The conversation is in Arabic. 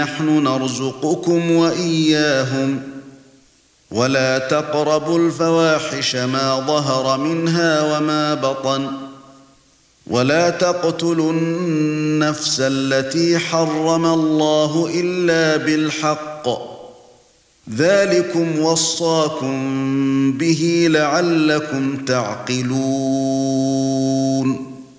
نحن نرزقكم وإياهم ولا تقربوا الفواحش ما ظهر منها وما بطن ولا تقتلوا النفس التي حرم الله إلا بالحق ذلكم وصاكم به لعلكم تعقلون